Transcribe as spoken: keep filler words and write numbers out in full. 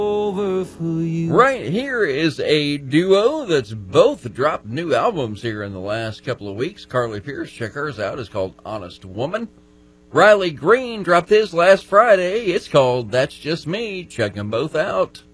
over for you. Right here is a duo that's both dropped new albums here in the last couple of weeks. Carly Pearce, check hers out. It's called Honest Woman. Riley Green dropped his last Friday. It's called That's Just Me. Check them both out.